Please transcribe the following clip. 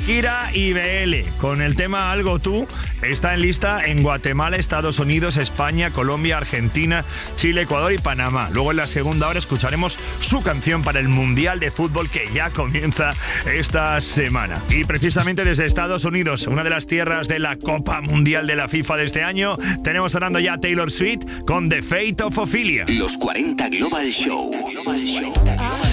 Shakira y BL, con el tema Algo Tú, está en lista en Guatemala, Estados Unidos, España, Colombia, Argentina, Chile, Ecuador y Panamá. Luego en la segunda hora escucharemos su canción para el Mundial de Fútbol que ya comienza esta semana. Y precisamente desde Estados Unidos, una de las tierras de la Copa Mundial de la FIFA de este año, tenemos sonando ya Taylor Swift con The Fate of Ophelia. Los 40 Global Show.